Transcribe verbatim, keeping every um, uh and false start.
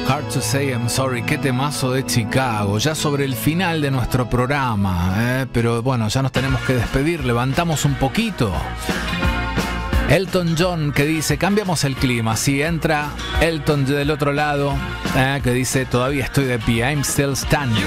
Hard to Say I'm Sorry, qué temazo de Chicago, ya sobre el final de nuestro programa, ¿eh? Pero bueno, ya nos tenemos que despedir, levantamos un poquito. Elton John que dice, cambiamos el clima, si entra Elton del otro lado, ¿eh? Que dice, todavía estoy de pie, I'm still standing.